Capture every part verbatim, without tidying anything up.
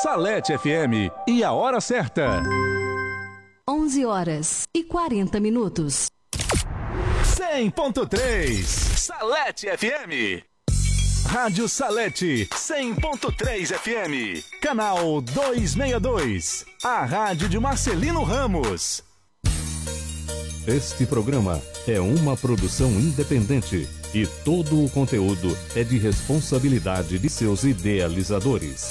Salete F M e a hora certa. onze horas e quarenta minutos. cem ponto três Salete F M. Rádio Salete cem ponto três F M. Canal duzentos e sessenta e dois. A rádio de Marcelino Ramos. Este programa é uma produção independente e todo o conteúdo é de responsabilidade de seus idealizadores.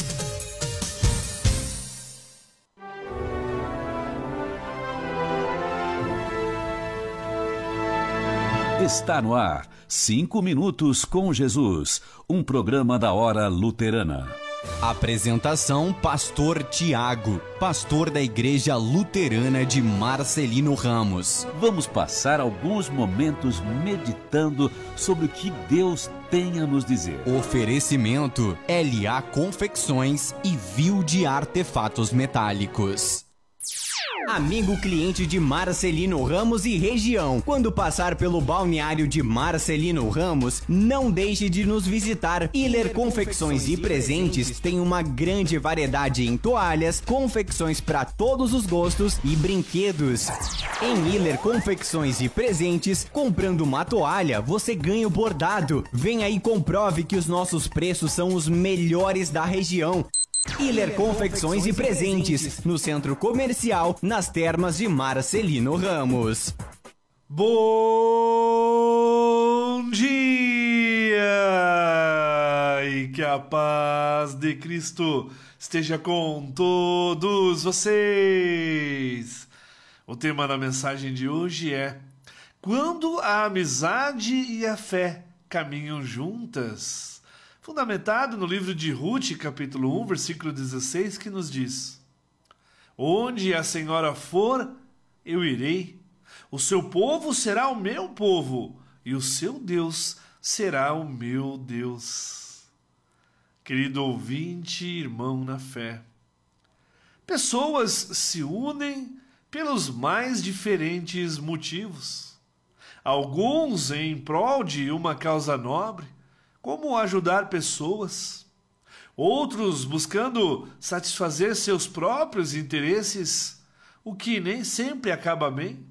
Está no ar, Cinco Minutos com Jesus, um programa da Hora Luterana. Apresentação: Pastor Tiago, pastor da Igreja Luterana de Marcelino Ramos. Vamos passar alguns momentos meditando sobre o que Deus tem a nos dizer. Oferecimento: L A Confecções e Viu de Artefatos Metálicos. Amigo cliente de Marcelino Ramos e região, quando passar pelo balneário de Marcelino Ramos, não deixe de nos visitar. Hiller Confecções e Presentes tem uma grande variedade em toalhas, confecções para todos os gostos e brinquedos. Em Hiller Confecções e Presentes, comprando uma toalha, você ganha o bordado. Venha e comprove que os nossos preços são os melhores da região. Hiller Confecções e Presentes, no Centro Comercial, nas Termas de Marcelino Ramos. Bom dia! E que a paz de Cristo esteja com todos vocês. O tema da mensagem de hoje é: quando a amizade e a fé caminham juntas. Fundamentado no livro de Ruth, capítulo um, versículo dezesseis, que nos diz: onde a senhora for, eu irei. O seu povo será o meu povo, e o seu Deus será o meu Deus. Querido ouvinte, irmão na fé, pessoas se unem pelos mais diferentes motivos. Alguns em prol de uma causa nobre, como ajudar pessoas, outros buscando satisfazer seus próprios interesses, o que nem sempre acaba bem.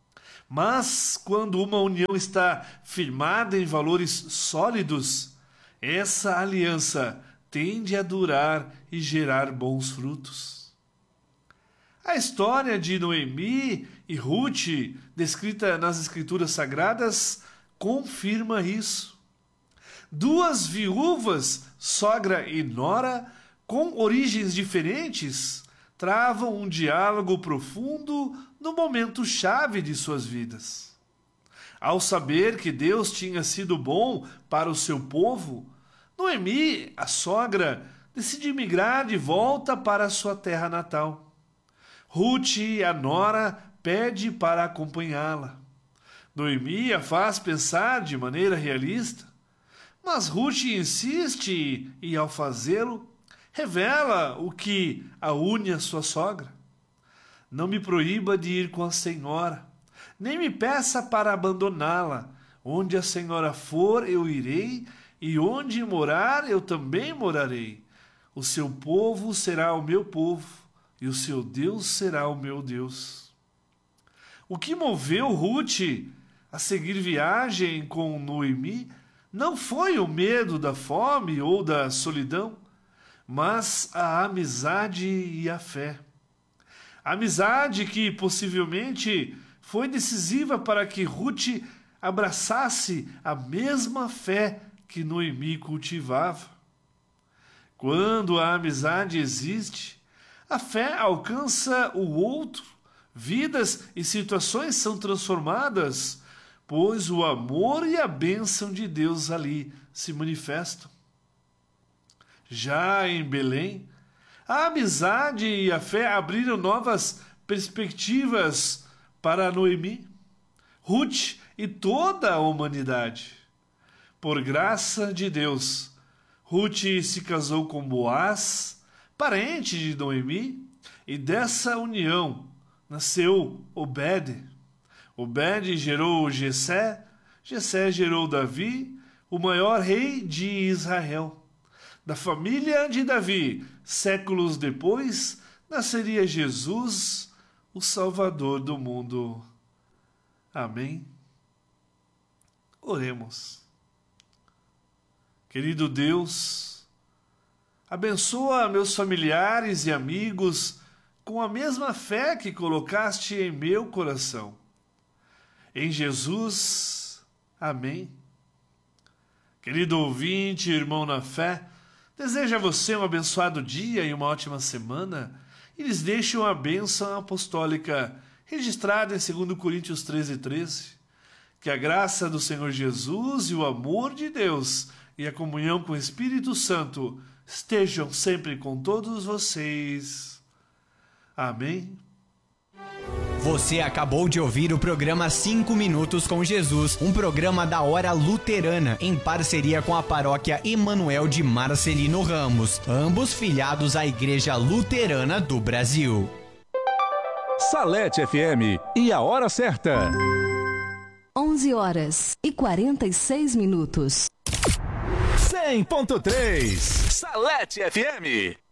Mas quando uma união está firmada em valores sólidos, essa aliança tende a durar e gerar bons frutos. A história de Noemi e Ruth, descrita nas Escrituras Sagradas, confirma isso. Duas viúvas, sogra e nora, com origens diferentes, travam um diálogo profundo no momento chave de suas vidas. Ao saber que Deus tinha sido bom para o seu povo, Noemi, a sogra, decide migrar de volta para sua terra natal. Ruth, a nora, pede para acompanhá-la. Noemi a faz pensar de maneira realista, mas Ruth insiste e, ao fazê-lo, revela o que a une à sua sogra. Não me proíba de ir com a senhora, nem me peça para abandoná-la. Onde a senhora for, eu irei, e onde morar, eu também morarei. O seu povo será o meu povo, e o seu Deus será o meu Deus. O que moveu Ruth a seguir viagem com Noemi não foi o medo da fome ou da solidão, mas a amizade e a fé. A amizade que possivelmente foi decisiva para que Ruth abraçasse a mesma fé que Noemi cultivava. Quando a amizade existe, a fé alcança o outro, vidas e situações são transformadas, pois o amor e a bênção de Deus ali se manifestam. Já em Belém, a amizade e a fé abriram novas perspectivas para Noemi, Ruth e toda a humanidade. Por graça de Deus, Ruth se casou com Boaz, parente de Noemi, e dessa união nasceu Obed. Obed gerou Jessé, Jessé gerou Davi, o maior rei de Israel. Da família de Davi, séculos depois, nasceria Jesus, o Salvador do mundo. Amém? Oremos. Querido Deus, abençoa meus familiares e amigos com a mesma fé que colocaste em meu coração. Em Jesus, amém. Querido ouvinte, irmão na fé, desejo a você um abençoado dia e uma ótima semana e lhes deixo uma bênção apostólica registrada em dois Coríntios treze, treze. Que a graça do Senhor Jesus e o amor de Deus e a comunhão com o Espírito Santo estejam sempre com todos vocês. Amém. Você acabou de ouvir o programa cinco Minutos com Jesus, um programa da Hora Luterana, em parceria com a paróquia Emanuel de Marcelino Ramos, ambos filiados à Igreja Luterana do Brasil. Salete F M e a hora certa. onze horas e quarenta e seis minutos. cem ponto três Salete F M.